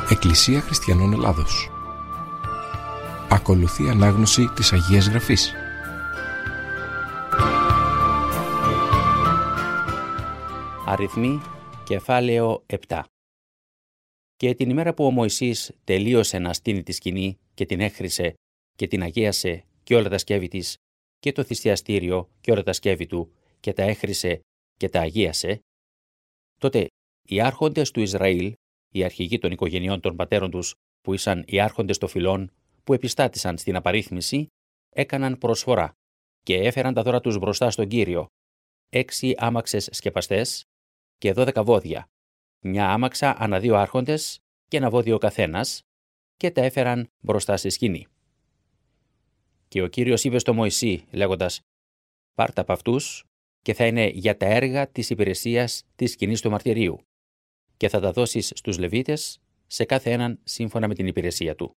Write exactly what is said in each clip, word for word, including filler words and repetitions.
Εκκλησία Χριστιανών Ελλάδος. Ακολουθεί ανάγνωση της Αγίας Γραφής. Αριθμοί, κεφάλαιο επτά. Και την ημέρα που ο Μωυσής τελείωσε να στείνει τη σκηνή και την έχρισε και την αγίασε και όλα τα σκεύη της και το θυσιαστήριο και όλα τα σκεύη του και τα έχρισε και τα αγίασε, τότε οι άρχοντες του Ισραήλ, οι αρχηγοί των οικογενειών των πατέρων τους, που ήσαν οι άρχοντες των φυλών, που επιστάτησαν στην απαρίθμηση, έκαναν προσφορά και έφεραν τα δώρα τους μπροστά στον Κύριο, έξι άμαξες σκεπαστές και δώδεκα βόδια, μια άμαξα ανά δύο άρχοντες και ένα βόδιο ο καθένας, και τα έφεραν μπροστά στη σκηνή. Και ο Κύριος είπε στο Μωυσή, λέγοντας: «Πάρτα από αυτούς και θα είναι για τα έργα της υπηρεσίας της σκηνής του μαρτυρίου, και θα τα δώσεις στους Λεβίτες, σε κάθε έναν σύμφωνα με την υπηρεσία του».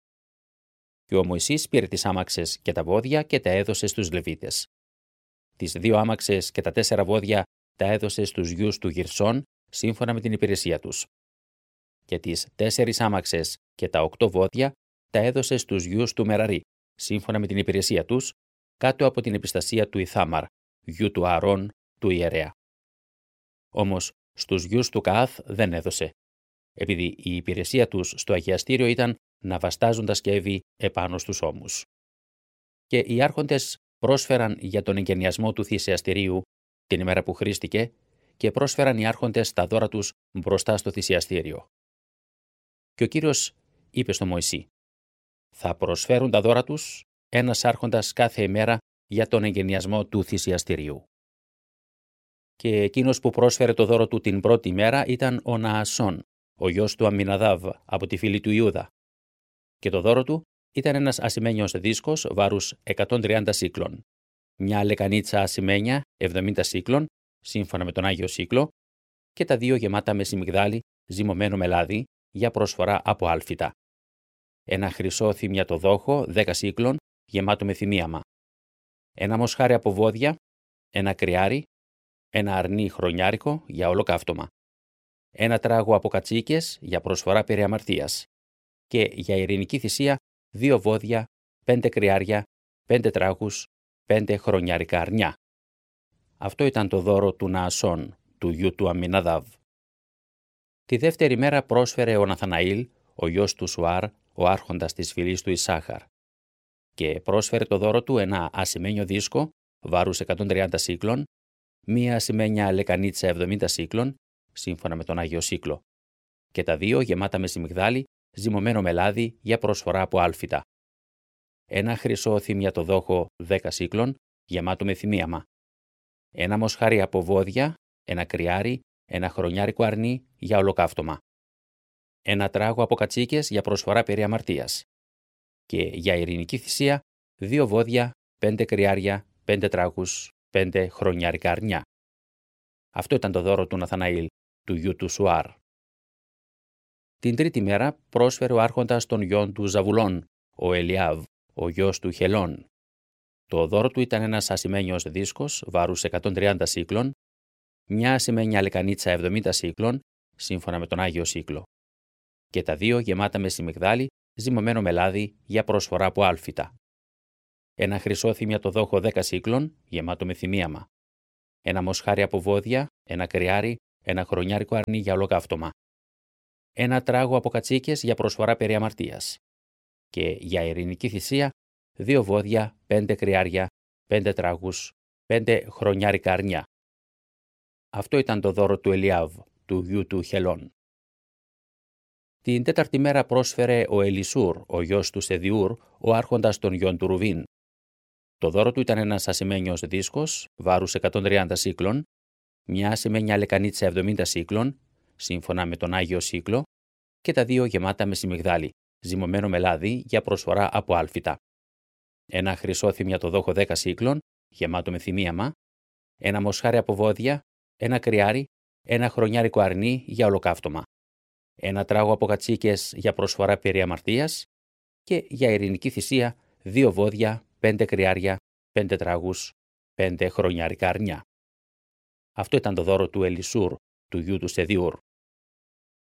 Και ο Μωυσής πήρε τις άμαξες και τα βόδια και τα έδωσε στους Λεβίτες. Τις δύο άμαξες και τα τέσσερα βόδια τα έδωσε στους γιους του Γυρσών, σύμφωνα με την υπηρεσία τους. Και τις τέσσερις άμαξες και τα οκτώ βόδια τα έδωσε στους γιους του Μεραρή, σύμφωνα με την υπηρεσία τους, κάτω από την επιστασία του Ηθάμαρ, γιου του Ααρών, του ιερέα. Όμως στους γιους του Καάθ δεν έδωσε, επειδή η υπηρεσία τους στο αγιαστήριο ήταν να βαστάζουν τα σκεύη επάνω στους ώμους. Και οι άρχοντες πρόσφεραν για τον εγκαινιασμό του θυσιαστηρίου την ημέρα που χρήστηκε, και πρόσφεραν οι άρχοντες τα δώρα τους μπροστά στο θυσιαστήριο. Και ο Κύριος είπε στο Μωυσή: «Θα προσφέρουν τα δώρα τους ένας άρχοντας κάθε ημέρα για τον εγκαινιασμό του θυσιαστηρίου». Και εκείνος που πρόσφερε το δώρο του την πρώτη μέρα ήταν ο Ναασών, ο γιος του Αμμιναδάβ, από τη φυλή του Ιούδα. Και το δώρο του ήταν ένας ασημένιος δίσκος βάρους εκατόν τριάντα σύκλων, μια λεκανίτσα ασημένια εβδομήντα σύκλων, σύμφωνα με τον Άγιο Σύκλο, και τα δύο γεμάτα με σιμιγδάλι ζυμωμένο με λάδι για προσφορά από άλφητα. Ένα χρυσό θυμιατοδόχο δέκα σύκλων γεμάτο με θυμίαμα. Ένα μοσχάρι από βόδια, ένα κρυάρι, ένα αρνί χρονιάρικο για ολοκαύτωμα. Ένα τράγο από κατσίκες για προσφορά περί αμαρτίας. Και για ειρηνική θυσία δύο βόδια, πέντε κρυάρια, πέντε τράγους, πέντε χρονιάρικα αρνιά. Αυτό ήταν το δώρο του Ναασών, του γιου του Αμμιναδάβ. Τη δεύτερη μέρα πρόσφερε ο Ναθαναήλ, ο γιος του Σουάρ, ο άρχοντας της φυλής του Ισάχαρ. Και πρόσφερε το δώρο του ένα ασημένιο δίσκο βάρους εκατόν τριάντα σύκλων, μία ασημένια λεκανίτσα εβδομήντα σύκλων, σύμφωνα με τον Άγιο Σύκλο, και τα δύο γεμάτα με σιμιγδάλι ζυμωμένο με λάδι για προσφορά από άλφητα. Ένα χρυσό θυμιατοδόχο δέκα σύκλων γεμάτο με θυμίαμα. Ένα μοσχάρι από βόδια, ένα κρυάρι, ένα χρονιάρικο αρνί για ολοκαύτωμα. Ένα τράγο από κατσίκες για προσφορά περί αμαρτίας. Και για ειρηνική θυσία δύο βόδια, πέντε κρυάρια, πέντε τράγους, πέντε χρονιάρικα αρνιά. Αυτό ήταν το δώρο του Ναθαναήλ, του γιου του Σουάρ. Την τρίτη μέρα πρόσφερε ο άρχοντας των γιών του Ζαβουλών, ο Ελιάβ, ο γιος του Χελών. Το δώρο του ήταν ένας ασημένιος δίσκος βάρους εκατόν τριάντα σύκλων, μια ασημένια λεκανίτσα εβδομήντα σύκλων, σύμφωνα με τον Άγιο Σύκλο, και τα δύο γεμάτα με σιμιγδάλι ζυμωμένο με λάδι για προσφορά από άλφητα. Ένα χρυσό θυμιατοδόχο δέκα σύκλων γεμάτο με θυμίαμα. Ένα μοσχάρι από βόδια, ένα κρυάρι, ένα χρονιάρικο αρνί για ολοκαύτωμα. Ένα τράγο από κατσίκες για προσφορά περί αμαρτίας. Και για ειρηνική θυσία δύο βόδια, πέντε κρυάρια, πέντε τράγους, πέντε χρονιάρικα αρνιά. Αυτό ήταν το δώρο του Ελιάβ, του γιου του Χελών. Την τέταρτη μέρα πρόσφερε ο Ελισούρ, ο γιος του Σεδιούρ, ο άρχοντας των γιών του Ρουβίν. Το δώρο του ήταν ένας ασημένιος δίσκος βάρους εκατόν τριάντα σύκλων, μια ασημένια λεκανίτσα εβδομήντα σύκλων, σύμφωνα με τον Άγιο Σύκλο, και τα δύο γεμάτα με σιμιγδάλι, ζυμωμένο με λάδι για προσφορά από άλφητα. Ένα χρυσό θυμιατοδόχο δέκα σύκλων, γεμάτο με θυμίαμα, ένα μοσχάρι από βόδια, ένα κρυάρι, ένα χρονιάρικο αρνί για ολοκαύτωμα. Ένα τράγο από κατσίκες για προσφορά περί αμαρτίας, και για ειρηνική θυσία δύο βόδια, πέντε κρυάρια, πέντε τράγους, πέντε χρονιάρικα αρνιά. Αυτό ήταν το δώρο του Ελισούρ, του γιου του Σεδιούρ.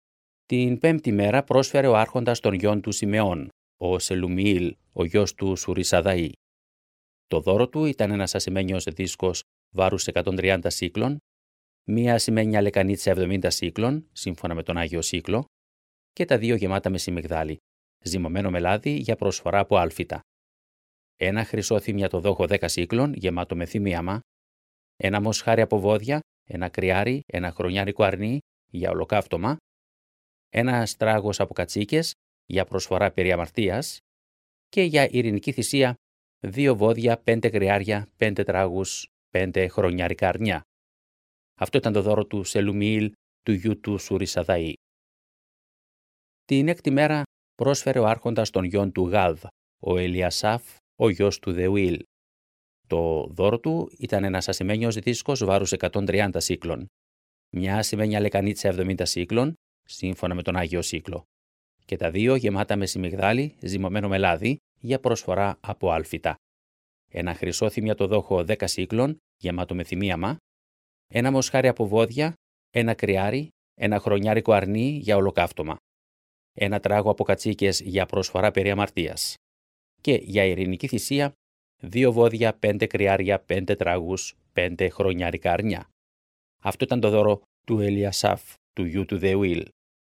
Την πέμπτη μέρα πρόσφερε ο άρχοντας των γιών του Σιμεών, ο Σελουμιήλ, ο γιος του Σουρισαδαΐ. Το δώρο του ήταν ένας ασημένιος δίσκος βάρους εκατόν τριάντα σίκλων, μία ασημένια λεκανίτσα εβδομήντα σίκλων, σύμφωνα με τον Άγιο Σύκλο, και τα δύο γεμάτα με σιμιγδάλι, ζυμωμένο με λάδι για προσφορά από άλφητα. Ένα χρυσό θύμια το δόχο δέκα σίκλων, γεμάτο με θυμίαμα, ένα μοσχάρι από βόδια, ένα κρυάρι, ένα χρονιάρικο αρνί για ολοκαύτωμα, ένα στράγος από κατσίκες για προσφορά περί αμαρτίας και για ειρηνική θυσία δύο βόδια, πέντε κρυάρια, πέντε τράγους, πέντε χρονιάρικα αρνιά. Αυτό ήταν το δώρο του Σελουμιήλ, του γιου του Σουρισαδαΐ. Την έκτη μέρα πρόσφερε ο άρχοντας των γιών του Γάδ, ο Ελιασάφ, ο γιος του Δεουήλ. Το δώρο του ήταν ένας ασημένιος δίσκος βάρους εκατόν τριάντα σίκλων, μια ασημένια λεκανίτσα εβδομήντα σίκλων, σύμφωνα με τον Άγιο Σύκλο, και τα δύο γεμάτα με σιμιγδάλι, ζυμωμένο με λάδι, για προσφορά από άλφητα. Ένα χρυσό θύμια το δόχο δέκα σίκλων, γεμάτο με θυμίαμα, ένα μοσχάρι από βόδια, ένα κρυάρι, ένα χρονιάρικο αρνί για ολοκαύτωμα, ένα τράγο από κατσίκες για προσφορά περί αμαρτίας και για ειρηνική θυσία δύο βόδια, πέντε κρυάρια, πέντε τράγους, πέντε χρονιάρικα αρνιά. Αυτό ήταν το δώρο του Ελιασάφ, του γιου του Δεουήλ.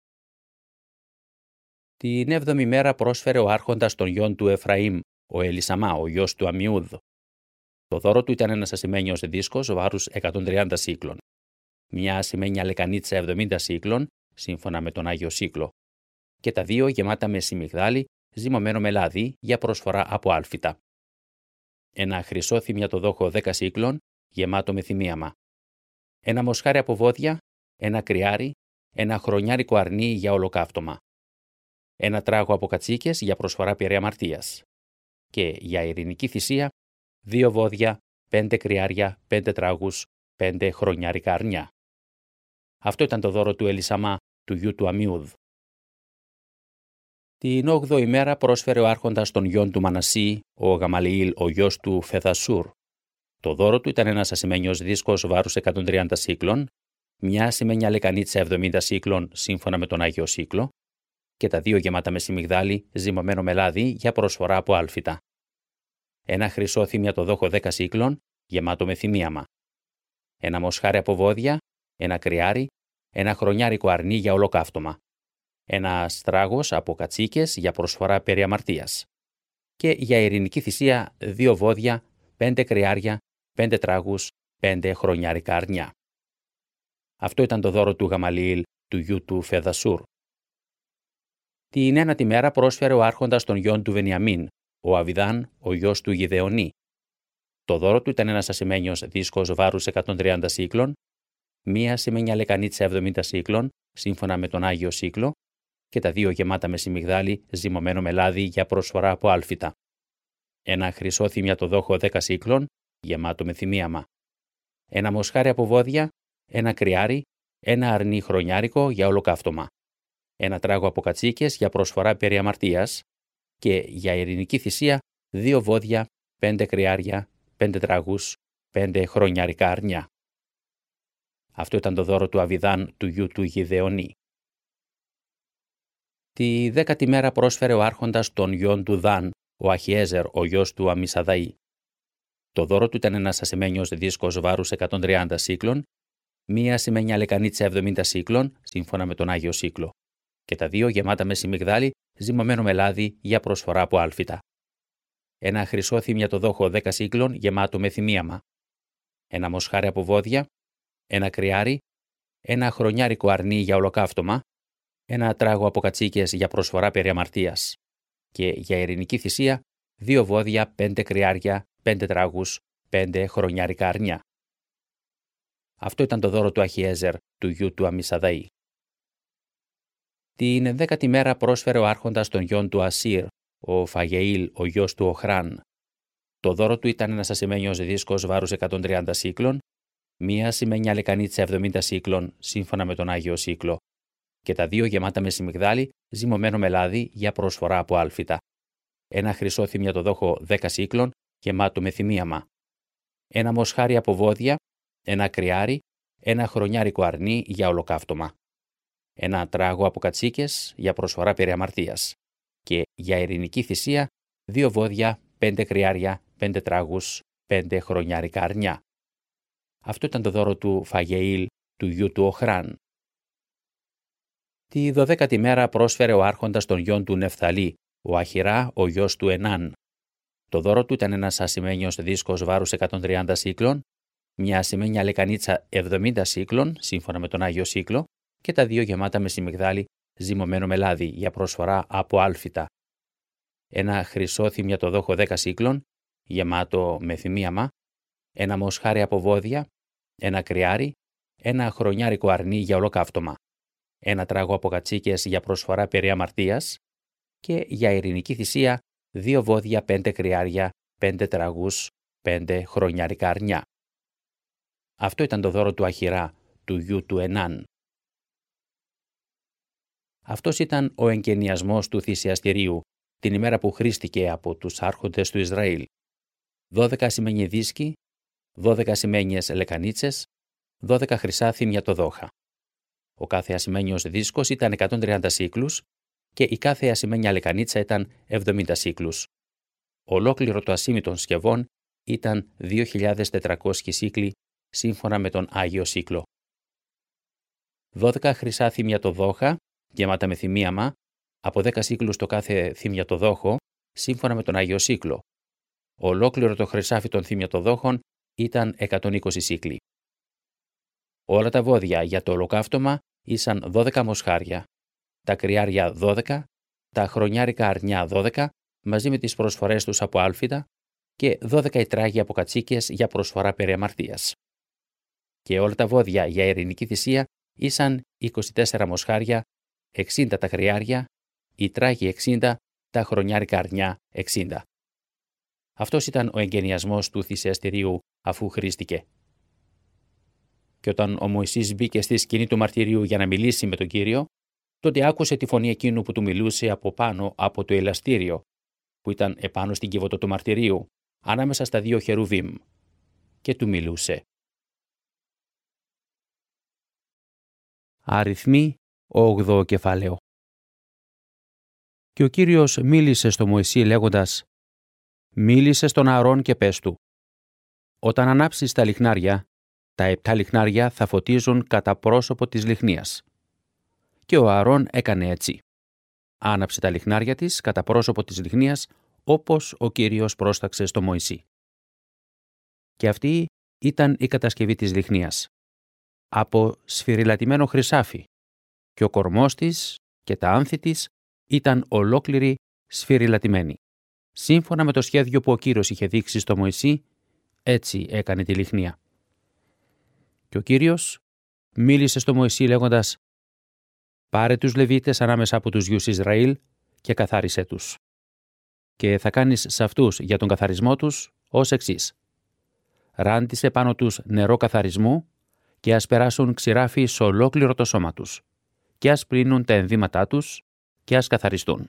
Την έβδομη μέρα πρόσφερε ο άρχοντας των γιών του Εφραήμ, ο Ελισαμά, ο γιος του Αμιούδ. Το δώρο του ήταν ένας ασημένιος δίσκος βάρους εκατόν τριάντα σίκλων, μια ασημένια λεκανίτσα εβδομήντα σίκλων, σύμφωνα με τον Άγιο Σύκλο, και τα δύο γεμάτα με σιμιγδάλι, ζυμωμένο με λάδι για προσφορά από άλφητα. Ένα χρυσό θύμια το δόχο δέκα σίκλων, γεμάτο με θυμίαμα. Ένα μοσχάρι από βόδια, ένα κρυάρι, ένα χρονιάρικο αρνί για ολοκαύτωμα. Ένα τράγο από κατσίκες για προσφορά περί αμαρτίας. Και για ειρηνική θυσία, δύο βόδια, πέντε κρυάρια, πέντε τράγους, πέντε χρονιάρικα αρνιά. Αυτό ήταν το δώρο του Ελισαμά, του γιου του Αμιούδ. Την όγδοη μέρα πρόσφερε ο άρχοντας των γιών του Μανασί, ο Γαμαλιήλ, ο γιος του Φεδασούρ. Το δώρο του ήταν ένας ασημένιος δίσκος βάρους εκατόν τριάντα σίκλων, μια ασημένια λεκανίτσα εβδομήντα σίκλων, σύμφωνα με τον Άγιο Σύκλο, και τα δύο γεμάτα με σιμιγδάλι, ζυμωμένο με λάδι για προσφορά από άλφητα. Ένα χρυσό θύμια το δόχο δέκα σίκλων, γεμάτο με θυμίαμα. Ένα μοσχάρι από βόδια, ένα κρυάρι, ένα χρονιάρικο αρνί για ολοκαύτωμα. Ένα στράγος από κατσίκες για προσφορά περί αμαρτίας. Και για ειρηνική θυσία δύο βόδια, πέντε κρυάρια, πέντε τράγους, πέντε χρονιάρικα αρνιά. Αυτό ήταν το δώρο του Γαμαλιήλ, του γιου του Φεδασούρ. Την ένατη μέρα πρόσφερε ο άρχοντας των γιών του Βενιαμίν, ο Αβιδάν, ο γιος του Γιδεωνή. Το δώρο του ήταν ένας ασημένιος δίσκος βάρους εκατόν τριάντα σίκλων, μία ασημένια λεκανίτσα εβδομήντα σίκλων, σύμφωνα με τον Άγιο Σύκλο, και τα δύο γεμάτα με σιμιγδάλι, ζυμωμένο με λάδι για προσφορά από άλφητα. Ένα χρυσό θύμια το δόχο δέκα σίκλων, γεμάτο με θυμίαμα. Ένα μοσχάρι από βόδια, ένα κρυάρι, ένα αρνί χρονιάρικο για ολοκαύτωμα. Ένα τράγο από κατσίκες για προσφορά περί αμαρτίας και για ειρηνική θυσία δύο βόδια, πέντε κρυάρια, πέντε τράγους, πέντε χρονιάρικα αρνιά. Αυτό ήταν το δώρο του Αβιδάν, του γιου του Γιδεωνή. Τη δέκατη μέρα πρόσφερε ο άρχοντας των γιών του Δάν, ο Αχιέζερ, ο γιος του Αμισαδαΐ. Το δώρο του ήταν ένας ασημένιος δίσκος βάρους εκατόν τριάντα σίκλων, μία ασημένια λεκανίτσα εβδομήντα σίκλων, σύμφωνα με τον Άγιο Σύκλο, και τα δύο γεμάτα με σιμιγδάλι, ζυμωμένο με λάδι για προσφορά από άλφητα. Ένα χρυσό θύμια το δόχο δέκα σίκλων, γεμάτο με θυμίαμα. Ένα μοσχάρι από βόδια, ένα κρυάρι, ένα χρονιάρικο αρνί για ολοκαύτωμα, ένα τράγο από κατσίκες για προσφορά περί αμαρτίας και για ειρηνική θυσία δύο βόδια, πέντε κρυάρια, πέντε τράγους, πέντε χρονιάρικα αρνιά. Αυτό ήταν το δώρο του Αχιέζερ, του γιου του Αμισαδαΐ. Την δέκατη μέρα πρόσφερε ο άρχοντας των γιών του Ασίρ, ο Φαγεήλ, ο γιος του Οχράν. Το δώρο του ήταν ένας ασημένιος δίσκος βάρους εκατόν τριάντα σίκλων, μία ασημένια λεκανίτσα εβδομήντα σίκλων, σύμφωνα με τον Άγιο Σύκλο, και τα δύο γεμάτα με σιμιγδάλι, ζυμωμένο με λάδι για προσφορά από άλφητα. Ένα χρυσό θύμια το δόχο δέκα σίκλων, γεμάτο με θυμίαμα. Ένα μοσχάρι από βόδια, ένα κρυάρι, ένα χρονιάρικο αρνί για ολοκαύτωμα. ένα τράγο από κατσίκες για προσφορά περί αμαρτίας και για ειρηνική θυσία δύο βόδια, πέντε κρυάρια, πέντε τράγους, πέντε χρονιάρικα αρνιά. Αυτό ήταν το δώρο του Φαγεήλ, του γιου του Οχράν. Τη δωδέκατη μέρα πρόσφερε ο άρχοντας των γιών του Νεφθαλή, ο Αχειρά, ο γιος του Ενάν. Το δώρο του ήταν ένας ασημένιος δίσκος βάρους εκατόν τριάντα σύκλων, μια ασημένια λεκανίτσα εβδομήντα σύκλων, σύμφωνα με τον Άγιο Σύκλο, και τα δύο γεμάτα με σιμιγδάλι ζυμωμένο με λάδι για προσφορά από άλφυτα. Ένα χρυσό θυμιατοδόχο δέκα σύκλων, γεμάτο με θυμίαμα, ένα μοσχάρι από βόδια, ένα κρυάρι, ένα χρονιάρικο αρνί για ολοκαύτωμα, ένα τράγο από κατσίκες για προσφορά περί αμαρτίας και για ειρηνική θυσία δύο βόδια, πέντε κρυάρια, πέντε τραγούς, πέντε χρονιάρικα αρνιά. Αυτό ήταν το δώρο του Αχειρά, του γιου του Ενάν. Αυτός ήταν ο εγκαινιασμός του θυσιαστηρίου την ημέρα που χρήστηκε από τους άρχοντες του Ισραήλ. Δώδεκα ασημένιοι δίσκοι, δώδεκα ασημένιες λεκανίτσες, δώδεκα χρυσά θυμιατοδόχα. Ο κάθε ασημένιος δίσκος ήταν εκατόν τριάντα σύκλους και η κάθε ασημένια λεκανίτσα ήταν εβδομήντα σύκλους. Ολόκληρο το ασίμι των σκευών ήταν δύο χιλιάδες τετρακόσιοι σύκλοι σύμφωνα με τον Άγιο Σύκλο. δώδεκα χρυσά θυμιατοδόχα, γεμάτα με θυμίαμα, από δέκα σύκλους το κάθε θυμιατοδόχο, σύμφωνα με τον Άγιο Σύκλο. Ολόκληρο το χρυσάφι των θυμιατοδόχων ήταν εκατόν είκοσι σύκλοι. Όλα τα βόδια για το ολοκαύτωμα ήσαν δώδεκα μοσχάρια, τα κρυάρια δώδεκα, τα χρονιάρικα αρνιά δώδεκα, μαζί με τις προσφορές τους από άλφυτα και δώδεκα οι τράγοι από κατσίκες για προσφορά περί αμαρτίας. Και όλα τα βόδια για ειρηνική θυσία ήσαν είκοσι τέσσερα μοσχάρια, εξήντα τα κρυάρια, οι τράγοι εξήντα, τα χρονιάρικα αρνιά εξήντα. Αυτός ήταν ο εγκαινιασμός του θυσιαστηρίου αφού χρήστηκε. Και όταν ο Μωυσής μπήκε στη σκηνή του μαρτυρίου για να μιλήσει με τον Κύριο, τότε άκουσε τη φωνή εκείνου που του μιλούσε από πάνω από το ελαστήριο, που ήταν επάνω στην κύβωτο του μαρτυρίου, ανάμεσα στα δύο χερουβίμ, και του μιλούσε. Αριθμοί όγδοο κεφάλαιο. Και ο Κύριος μίλησε στο Μωυσή λέγοντας: «Μίλησε στον Ααρών και πες του, όταν ανάψεις τα λιχνάρια, τα επτά λιχνάρια θα φωτίζουν κατά πρόσωπο της λιχνίας». Και ο Ααρών έκανε έτσι. Άναψε τα λιχνάρια της κατά πρόσωπο της λιχνίας, όπως ο Κύριος πρόσταξε στο Μωυσή. Και αυτή ήταν η κατασκευή της λιχνίας. Από σφυριλατημένο χρυσάφι, και ο κορμός της και τα άνθη της ήταν ολόκληροι σφυριλατημένοι. Σύμφωνα με το σχέδιο που ο Κύριος είχε δείξει στο Μωυσή, έτσι έκανε τη λιχνία. Και ο Κύριος μίλησε στο Μωυσή λέγοντας: «Πάρε τους Λεβίτες ανάμεσα από τους γιους Ισραήλ και καθάρισέ τους. Και θα κάνεις σε αυτούς για τον καθαρισμό τους ως εξής. Ράντισε πάνω τους νερό καθαρισμού και ας περάσουν ξηράφι σε ολόκληρο το σώμα τους και ας πλύνουν τα ενδύματά τους και ας καθαριστούν.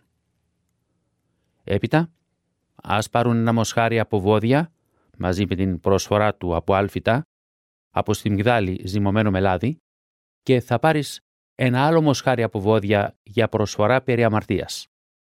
Έπειτα, ας πάρουν ένα μοσχάρι από βόδια μαζί με την προσφορά του από άλφυτα, από στιμγδάλι ζυμωμένο με λάδι, και θα πάρεις ένα άλλο μοσχάρι από βόδια για προσφορά περί αμαρτίας.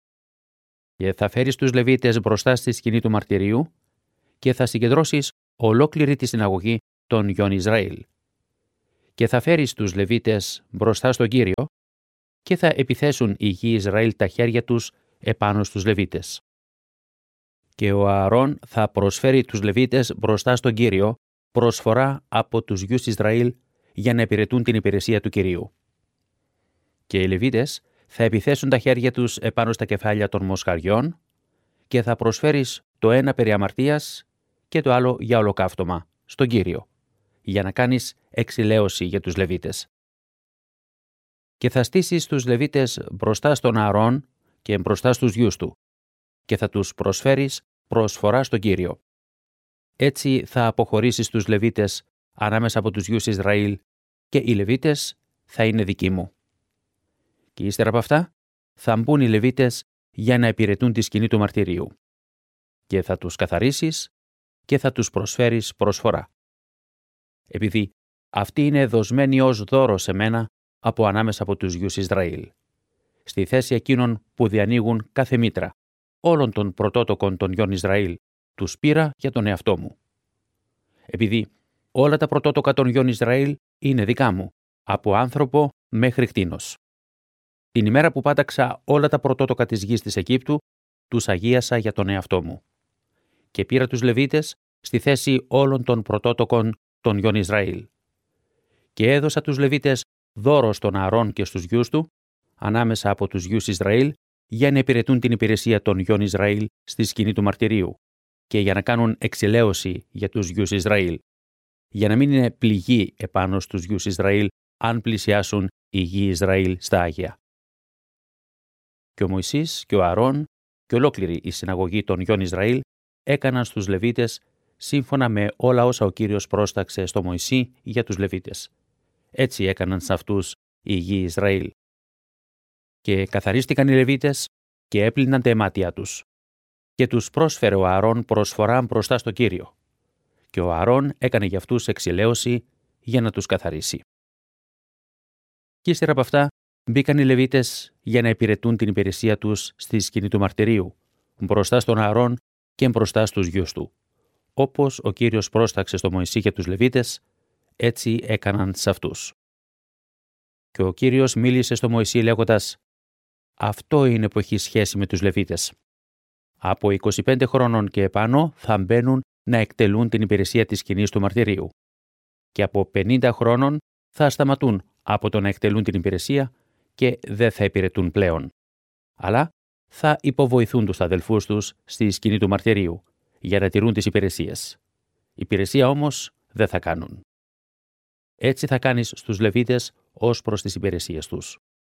Και θα φέρεις τους Λεβίτες μπροστά στη σκηνή του μαρτυρίου και θα συγκεντρώσεις ολόκληρη τη συναγωγή των γιών Ισραήλ. Και θα φέρεις τους Λεβίτες μπροστά στον Κύριο και θα επιθέσουν οι γη Ισραήλ τα χέρια τους επάνω στους Λεβίτες. Και ο Ααρών θα προσφέρει τους Λεβίτες μπροστά στον Κύριο προσφορά από τους γιους Ισραήλ για να υπηρετούν την υπηρεσία του Κυρίου. Και οι Λεβίτες θα επιθέσουν τα χέρια τους επάνω στα κεφάλια των μοσχαριών και θα προσφέρεις το ένα περί αμαρτίας και το άλλο για ολοκαύτωμα στον Κύριο, για να κάνεις εξηλαίωση για τους Λεβίτες. Και θα στήσεις τους Λεβίτες μπροστά στον Ααρών και μπροστά στους γιους του και θα τους προσφέρεις προσφορά στον Κύριο. Έτσι θα αποχωρήσεις τους Λεβίτες ανάμεσα από τους γιους Ισραήλ και οι Λεβίτες θα είναι δικοί μου. Και ύστερα από αυτά θα μπουν οι Λεβίτες για να υπηρετούν τη σκηνή του μαρτυρίου. Και θα τους καθαρίσεις και θα τους προσφέρεις προσφορά. Επειδή αυτοί είναι δοσμένοι ως δώρο σε μένα από ανάμεσα από τους γιους Ισραήλ, στη θέση εκείνων που διανοίγουν κάθε μήτρα, όλων των πρωτότοκων των γιων Ισραήλ, τους πήρα για τον εαυτό μου. Επειδή όλα τα πρωτότοκα των γιων Ισραήλ είναι δικά μου, από άνθρωπο μέχρι κτήνος. Την ημέρα που πάταξα όλα τα πρωτότοκα της γης της Αιγύπτου, τους αγίασα για τον εαυτό μου. Και πήρα τους Λεβίτες στη θέση όλων των πρωτότοκων των γιων Ισραήλ. Και έδωσα τους Λεβίτες δώρο στον Ααρών και στους γιους του, ανάμεσα από τους γιους Ισραήλ, για να υπηρετούν την υπηρεσία των γιων Ισραήλ στη σκηνή του μαρτυρίου και για να κάνουν εξηλαίωση για τους γιους Ισραήλ, για να μην είναι πληγή επάνω στους γιους Ισραήλ αν πλησιάσουν οι γη Ισραήλ στα Άγια. Και ο Μωυσής και ο Ααρών και ολόκληρη η συναγωγή των γιων Ισραήλ έκαναν στους Λεβίτες σύμφωνα με όλα όσα ο Κύριος πρόσταξε στο Μωυσή για τους Λεβίτες. Έτσι έκαναν σε αυτούς οι γη Ισραήλ. Και καθαρίστηκαν οι Λεβίτες και έπλυναν τα αιμάτια τους. Και τους πρόσφερε ο Ααρών προσφορά μπροστά στο Κύριο. Και ο Ααρών έκανε για αυτούς εξηλαίωση για να τους καθαρίσει. Και ύστερα από αυτά μπήκαν οι Λεβίτες για να υπηρετούν την υπηρεσία τους στη σκηνή του μαρτυρίου, μπροστά στον Ααρών και μπροστά στους γιους του. Όπως ο Κύριος πρόσταξε στο Μωυσή για τους Λεβίτες, έτσι έκαναν σε αυτούς. Και ο Κύριος μίλησε στο Μωυσή λέγοντας: «Αυτό είναι που έχει σχέση με τους Λεβίτες. Από είκοσι πέντε χρόνων και επάνω θα μπαίνουν να εκτελούν την υπηρεσία της σκηνής του μαρτυρίου. Και από πενήντα χρόνων θα σταματούν από το να εκτελούν την υπηρεσία και δεν θα υπηρετούν πλέον. Αλλά θα υποβοηθούν τους αδελφούς τους στη σκηνή του μαρτυρίου για να τηρούν τις υπηρεσίες. Υπηρεσία όμως δεν θα κάνουν. Έτσι θα κάνεις στους Λεβίτες ως προς τις υπηρεσίες τους».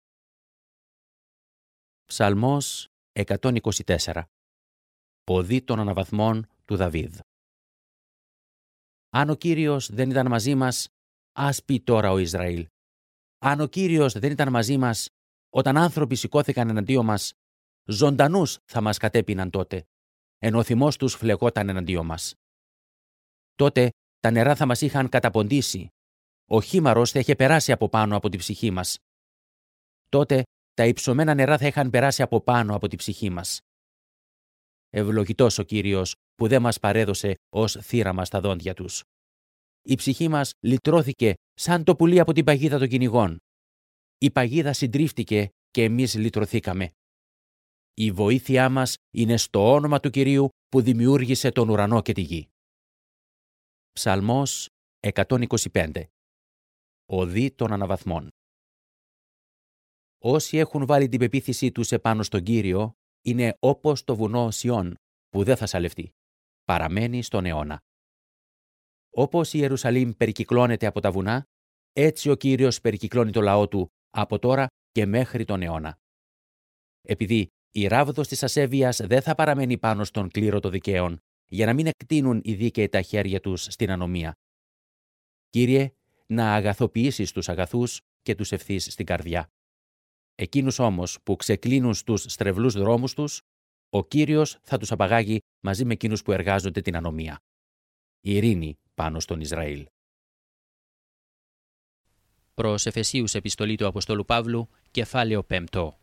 Ψαλμός εκατόν είκοσι τέσσερα. Οδή των αναβαθμών του Δαβίδ. Αν ο Κύριος δεν ήταν μαζί μας, ας πει τώρα ο Ισραήλ. Αν ο Κύριος δεν ήταν μαζί μας, όταν άνθρωποι σηκώθηκαν εναντίον μας, ζωντανούς θα μας κατέπιναν τότε, ενώ ο θυμός τους φλεγόταν εναντίον μας. Τότε τα νερά θα μας είχαν καταποντήσει, ο χήμαρος θα είχε περάσει από πάνω από την ψυχή μας. Τότε τα υψωμένα νερά θα είχαν περάσει από πάνω από την ψυχή μας. Ευλογητός ο Κύριος που δεν μας παρέδωσε ως θύραμα στα δόντια τους. Η ψυχή μας λυτρώθηκε σαν το πουλί από την παγίδα των κυνηγών. Η παγίδα συντρίφτηκε και εμείς λυτρωθήκαμε. Η βοήθειά μας είναι στο όνομα του Κυρίου που δημιούργησε τον ουρανό και τη γη. Ψαλμός εκατόν είκοσι πέντε. Οδή των αναβαθμών. Όσοι έχουν βάλει την πεποίθησή τους επάνω στον Κύριο είναι όπως το βουνό Σιών που δεν θα σαλευτεί. Παραμένει στον αιώνα. Όπως η Ιερουσαλήμ περικυκλώνεται από τα βουνά, έτσι ο Κύριος περικυκλώνει το λαό του από τώρα και μέχρι τον αιώνα. Επειδή η ράβδος της ασέβειας δεν θα παραμένει πάνω στον κλήρο των δικαίων, για να μην εκτείνουν οι δίκαιοι τα χέρια τους στην ανομία. Κύριε, να αγαθοποιήσεις τους αγαθούς και τους ευθύς στην καρδιά. Εκείνους όμως που ξεκλίνουν στους στρεβλούς δρόμους τους, ο Κύριος θα τους απαγάγει μαζί με εκείνους που εργάζονται την ανομία. Η ειρήνη πάνω στον Ισραήλ. Προς Εφεσίους επιστολή του Αποστόλου Παύλου, κεφάλαιο πέμπτο.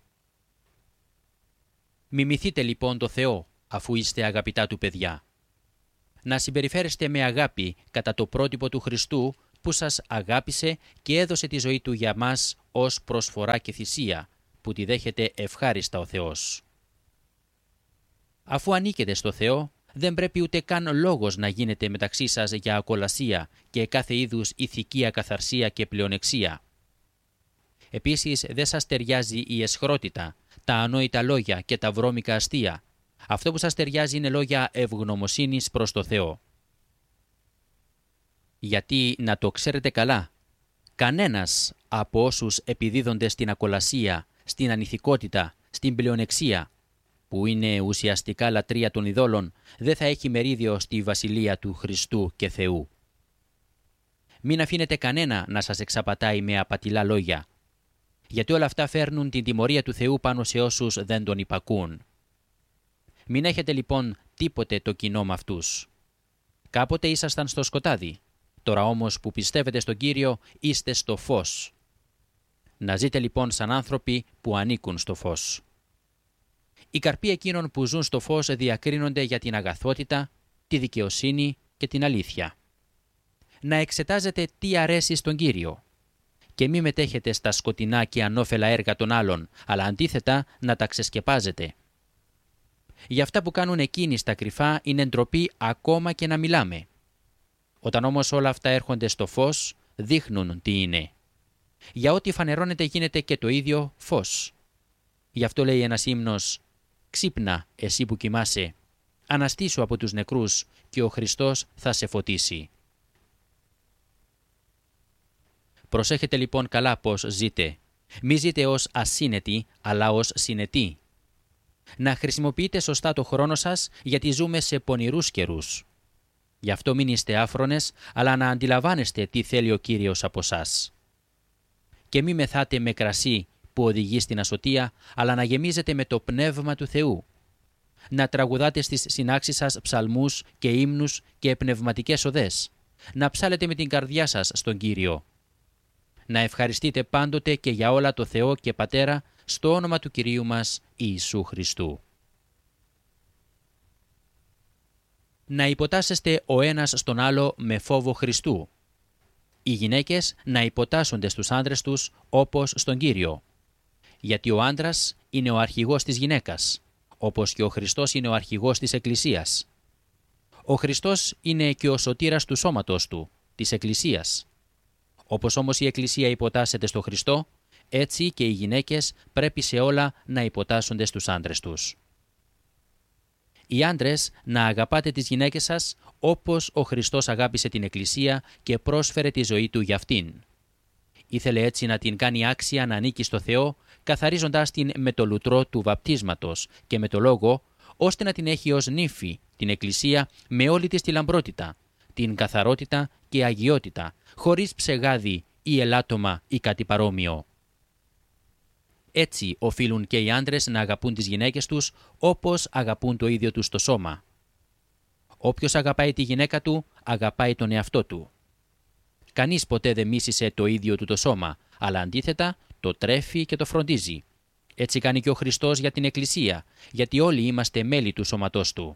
Μιμηθείτε λοιπόν το Θεό, αφού είστε αγαπητά του παιδιά. Να συμπεριφέρεστε με αγάπη κατά το πρότυπο του Χριστού, που σας αγάπησε και έδωσε τη ζωή του για μας ως προσφορά και θυσία, που τη δέχεται ευχάριστα ο Θεός. Αφού ανήκετε στο Θεό, δεν πρέπει ούτε καν λόγος να γίνεται μεταξύ σας για ακολασία και κάθε είδους ηθική ακαθαρσία και πλεονεξία. Επίσης, δεν σας ταιριάζει η αισχρότητα, τα ανόητα λόγια και τα βρώμικα αστεία. Αυτό που σας ταιριάζει είναι λόγια ευγνωμοσύνης προς το Θεό. Γιατί, να το ξέρετε καλά, κανένας από όσους επιδίδονται στην ακολασία, στην ανηθικότητα, στην πλεονεξία, που είναι ουσιαστικά λατρεία των ειδόλων, δεν θα έχει μερίδιο στη βασιλεία του Χριστού και Θεού. Μην αφήνετε κανένα να σας εξαπατάει με απατηλά λόγια, γιατί όλα αυτά φέρνουν την τιμωρία του Θεού πάνω σε όσους δεν τον υπακούν. Μην έχετε λοιπόν τίποτε το κοινό με αυτούς. Κάποτε ήσασταν στο σκοτάδι, τώρα όμως που πιστεύετε στον Κύριο είστε στο φως. Να ζείτε λοιπόν σαν άνθρωποι που ανήκουν στο φως. Οι καρποί εκείνων που ζουν στο φως διακρίνονται για την αγαθότητα, τη δικαιοσύνη και την αλήθεια. Να εξετάζετε τι αρέσει στον Κύριο και μη μετέχετε στα σκοτεινά και ανώφελα έργα των άλλων, αλλά αντίθετα να τα ξεσκεπάζετε. Για αυτά που κάνουν εκείνοι στα κρυφά είναι ντροπή ακόμα και να μιλάμε. Όταν όμως όλα αυτά έρχονται στο φως, δείχνουν τι είναι. Για ό,τι φανερώνεται γίνεται και το ίδιο φως. Γι' αυτό λέει ένας ύμνος «Ξύπνα, εσύ που κοιμάσαι, αναστήσου από τους νεκρούς και ο Χριστός θα σε φωτίσει». Προσέχετε λοιπόν καλά πώς ζείτε. Μη ζείτε ως ασύνετοι, αλλά ως συνετοί. Να χρησιμοποιείτε σωστά το χρόνο σας, γιατί ζούμε σε πονηρούς καιρούς. Γι' αυτό μην είστε άφρονες, αλλά να αντιλαμβάνεστε τι θέλει ο Κύριος από σας. Και μη μεθάτε με κρασί που οδηγεί στην ασωτεία, αλλά να γεμίζετε με το Πνεύμα του Θεού. Να τραγουδάτε στις συνάξεις σας ψαλμούς και ύμνους και πνευματικές οδές. Να ψάλετε με την καρδιά σας στον Κύριο. Να ευχαριστείτε πάντοτε και για όλα το Θεό και Πατέρα, στο όνομα του Κυρίου μας Ιησού Χριστού. Να υποτάσσεστε ο ένας στον άλλο με φόβο Χριστού. Οι γυναίκες να υποτάσσονται στους άντρες τους όπως στον Κύριο. Γιατί ο άντρας είναι ο αρχηγός της γυναίκας, όπως και ο Χριστός είναι ο αρχηγός της Εκκλησίας. Ο Χριστός είναι και ο σωτήρας του σώματος του, της Εκκλησίας. Όπως όμως η Εκκλησία υποτάσσεται στο Χριστό, έτσι και οι γυναίκες πρέπει σε όλα να υποτάσσονται στους άντρες τους. Οι άντρες να αγαπάτε τις γυναίκες σας όπως ο Χριστός αγάπησε την Εκκλησία και πρόσφερε τη ζωή του για αυτήν. Ήθελε έτσι να την κάνει άξια να ανήκει στο Θεό, καθαρίζοντας την με το λουτρό του βαπτίσματος και με το λόγο, ώστε να την έχει ως νύφη την Εκκλησία με όλη της τη λαμπρότητα, την καθαρότητα και αγιότητα, χωρίς ψεγάδι ή ελάττωμα ή κάτι παρόμοιο. Έτσι οφείλουν και οι άντρες να αγαπούν τις γυναίκες τους όπως αγαπούν το ίδιο τους το σώμα. Όποιος αγαπάει τη γυναίκα του, αγαπάει τον εαυτό του. Κανείς ποτέ δεν μίσησε το ίδιο του το σώμα, αλλά αντίθετα το τρέφει και το φροντίζει. Έτσι κάνει και ο Χριστός για την Εκκλησία, γιατί όλοι είμαστε μέλη του σώματός του.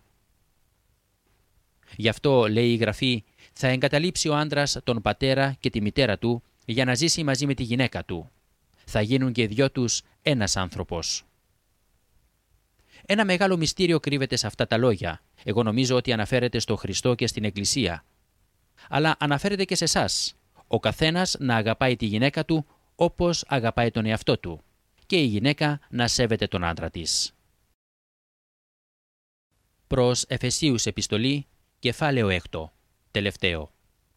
Γι' αυτό, λέει η Γραφή, θα εγκαταλείψει ο άντρας τον πατέρα και τη μητέρα του για να ζήσει μαζί με τη γυναίκα του. Θα γίνουν και οι δυο τους ένας άνθρωπος. Ένα μεγάλο μυστήριο κρύβεται σε αυτά τα λόγια. Εγώ νομίζω ότι αναφέρεται στο Χριστό και στην Εκκλησία. Αλλά αναφέρεται και σε εσάς. Ο καθένας να αγαπάει τη γυναίκα του όπως αγαπάει τον εαυτό του και η γυναίκα να σέβεται τον άντρα της. Προς Εφεσίους επιστολή, κεφάλαιο έκτο, τελευταίο.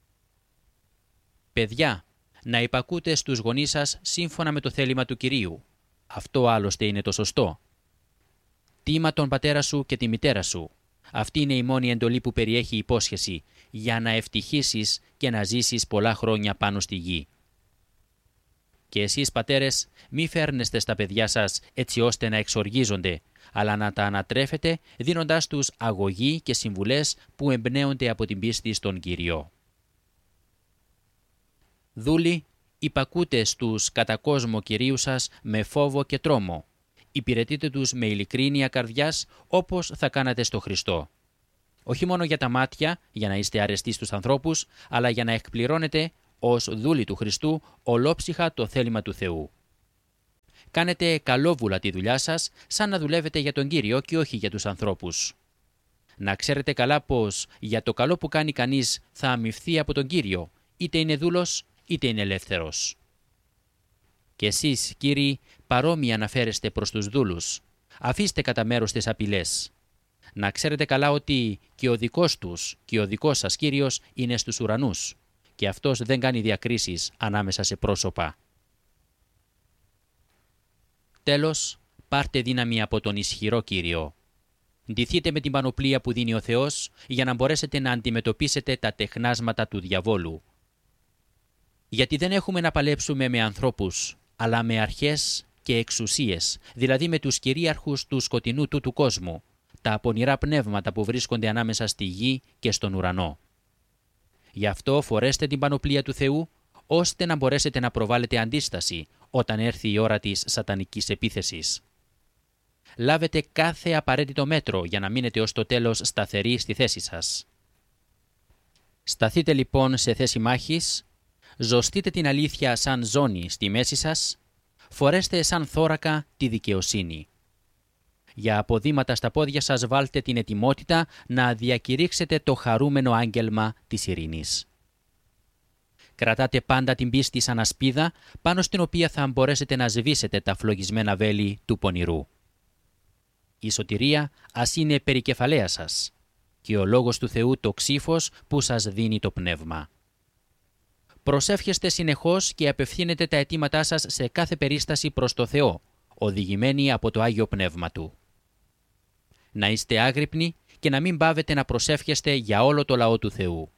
Παιδιά, να υπακούτε στους γονείς σας σύμφωνα με το θέλημα του Κυρίου. Αυτό άλλωστε είναι το σωστό. Τίμα τον πατέρα σου και τη μητέρα σου. Αυτή είναι η μόνη εντολή που περιέχει υπόσχεση για να ευτυχήσεις και να ζήσεις πολλά χρόνια πάνω στη γη. Και εσείς πατέρες μη φέρνεστε στα παιδιά σας έτσι ώστε να εξοργίζονται, αλλά να τα ανατρέφετε δίνοντάς τους αγωγή και συμβουλές που εμπνέονται από την πίστη στον Κύριο. Δούλοι, υπακούτε στους κατά κόσμο κυρίους σας με φόβο και τρόμο. Υπηρετείτε τους με ειλικρίνεια καρδιάς όπως θα κάνατε στο Χριστό. Όχι μόνο για τα μάτια, για να είστε αρεστοί στους ανθρώπους, αλλά για να εκπληρώνετε ως δούλοι του Χριστού ολόψυχα το θέλημα του Θεού. Κάνετε καλόβουλα τη δουλειά σας σαν να δουλεύετε για τον Κύριο και όχι για τους ανθρώπους. Να ξέρετε καλά πως για το καλό που κάνει κανείς θα αμοιφθεί από τον Κύριο, είτε είναι δούλος είτε είναι ελεύθερος. Και εσείς, κύριοι, παρόμοια αναφέρεστε προς τους δούλους. Αφήστε κατά μέρος τις απειλές. Να ξέρετε καλά ότι και ο δικός τους και ο δικός σας Κύριος είναι στους ουρανούς και αυτός δεν κάνει διακρίσεις ανάμεσα σε πρόσωπα. Τέλος, πάρτε δύναμη από τον ισχυρό Κύριο. Ντυθείτε με την πανοπλία που δίνει ο Θεός για να μπορέσετε να αντιμετωπίσετε τα τεχνάσματα του διαβόλου. Γιατί δεν έχουμε να παλέψουμε με ανθρώπους, αλλά με αρχές και εξουσίες, δηλαδή με τους κυρίαρχους του σκοτεινού του του κόσμου, τα πονηρά πνεύματα που βρίσκονται ανάμεσα στη γη και στον ουρανό. Γι' αυτό φορέστε την πανοπλία του Θεού, ώστε να μπορέσετε να προβάλλετε αντίσταση όταν έρθει η ώρα της σατανικής επίθεσης. Λάβετε κάθε απαραίτητο μέτρο για να μείνετε ως το τέλος σταθεροί στη θέση σας. Σταθείτε λοιπόν σε θέση μάχης, ζωστείτε την αλήθεια σαν ζώνη στη μέση σας, φορέστε σαν θώρακα τη δικαιοσύνη. Για αποδήματα στα πόδια σας βάλτε την ετοιμότητα να διακηρύξετε το χαρούμενο άγγελμα της ειρήνης. Κρατάτε πάντα την πίστη σαν ασπίδα πάνω στην οποία θα μπορέσετε να σβήσετε τα φλογισμένα βέλη του πονηρού. Η σωτηρία ας είναι περικεφαλαία σας και ο λόγος του Θεού το ξύφος που σας δίνει το πνεύμα. Προσεύχεστε συνεχώς και απευθύνετε τα αιτήματά σας σε κάθε περίσταση προς το Θεό, οδηγημένοι από το Άγιο Πνεύμα Του. Να είστε άγρυπνοι και να μην πάβετε να προσεύχεστε για όλο το λαό του Θεού.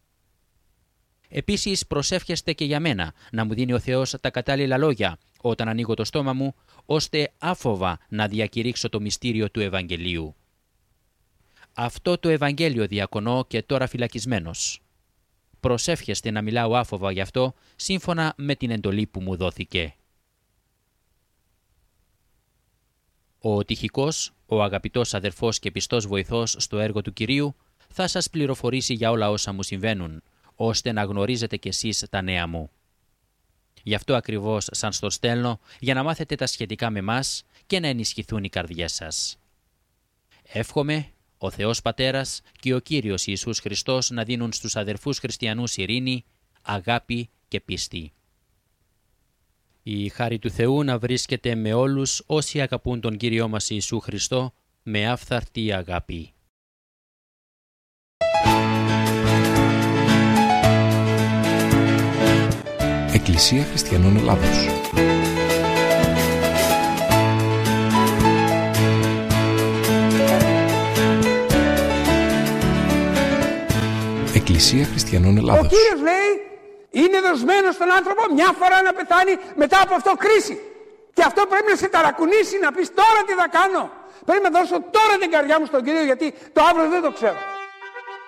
Επίσης προσεύχεστε και για μένα, να μου δίνει ο Θεός τα κατάλληλα λόγια όταν ανοίγω το στόμα μου, ώστε άφοβα να διακηρύξω το μυστήριο του Ευαγγελίου. Αυτό το Ευαγγέλιο διακονώ και τώρα φυλακισμένος. Προσεύχεστε να μιλάω άφοβα γι' αυτό, σύμφωνα με την εντολή που μου δόθηκε. Ο τυχικός, ο αγαπητός αδερφός και πιστός βοηθός στο έργο του Κυρίου, θα σας πληροφορήσει για όλα όσα μου συμβαίνουν, ώστε να γνωρίζετε κι εσείς τα νέα μου. Γι' αυτό ακριβώς σαν στο στέλνω, για να μάθετε τα σχετικά με μας και να ενισχυθούν οι καρδιές σας. Εύχομαι ο Θεός Πατέρας και ο Κύριος Ιησούς Χριστός να δίνουν στους αδερφούς χριστιανούς ειρήνη, αγάπη και πίστη. Η χάρη του Θεού να βρίσκεται με όλους όσοι αγαπούν τον Κύριό μας Ιησού Χριστό με άφθαρτη αγάπη. Εκκλησία Χριστιανών Ελλάδος. Εκκλησία Χριστιανών Ελλάδος. Ο Κύριος λέει, είναι δοσμένος στον άνθρωπο μια φορά να πεθάνει, μετά από αυτό κρίση. Και αυτό πρέπει να σε ταρακουνήσει, να πεις τώρα τι θα κάνω. Πρέπει να δώσω τώρα την καρδιά μου στον Κύριο, γιατί το αύριο δεν το ξέρω.